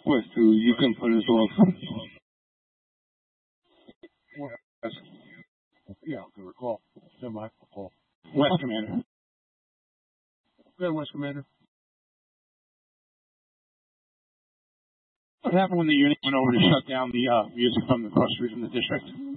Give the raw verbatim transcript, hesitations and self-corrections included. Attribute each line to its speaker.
Speaker 1: West, who you can put as well. West. Yeah, I can recall. Semi recall. West Commander. Go ahead, West Commander. What happened when the unit went over to shut down the uh, music from the cross street from the district?